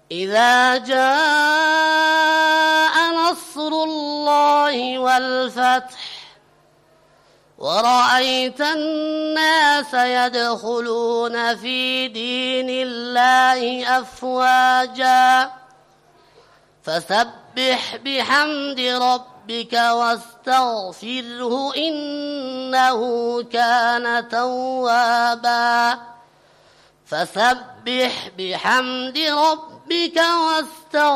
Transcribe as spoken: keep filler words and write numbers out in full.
إذا جاء نصر الله والفتح ورأيت الناس يدخلون في دين الله أفواجا فسبح بحمد ربك واستغفره إنه كان توابا فسبح بحمد ربك واستغفره